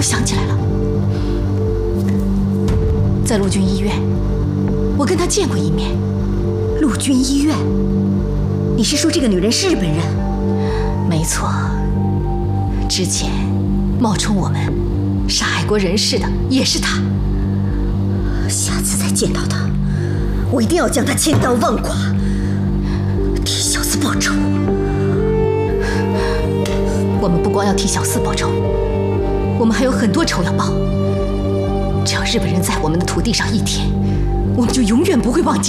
我想起来了，在陆军医院，我跟她见过一面。 陆军医院？你是说这个女人是日本人？ 没错，之前冒充我们杀爱国人士的也是她。 下次再见到她，我一定要将她千刀万剐，替小四报仇。 我们不光要替小四报仇，我们还有很多仇要报。只要日本人在我们的土地上一天，我们就永远不会忘记。